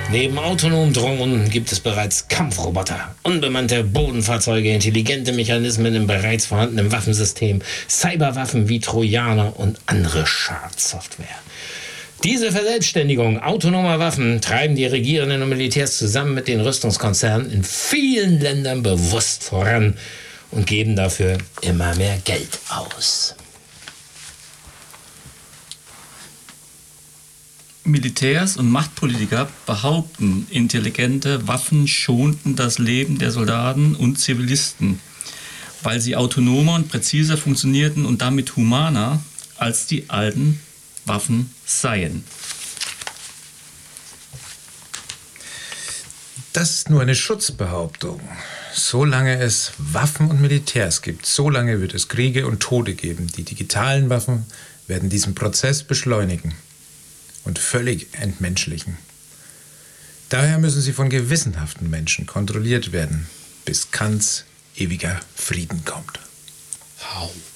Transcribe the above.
Neben autonomen Drohnen gibt es bereits Kampfroboter, unbemannte Bodenfahrzeuge, intelligente Mechanismen im bereits vorhandenen Waffensystem, Cyberwaffen wie Trojaner und andere Schadsoftware. Diese Verselbstständigung autonomer Waffen treiben die Regierenden und Militärs zusammen mit den Rüstungskonzernen in vielen Ländern bewusst voran und geben dafür immer mehr Geld aus. Militärs und Machtpolitiker behaupten, intelligente Waffen schonten das Leben der Soldaten und Zivilisten, weil sie autonomer und präziser funktionierten und damit humaner als die alten Waffen seien. Das ist nur eine Schutzbehauptung. Solange es Waffen und Militärs gibt, solange wird es Kriege und Tode geben. Die digitalen Waffen werden diesen Prozess beschleunigen und völlig entmenschlichen. Daher müssen sie von gewissenhaften Menschen kontrolliert werden, bis Kants ewiger Frieden kommt. Wow.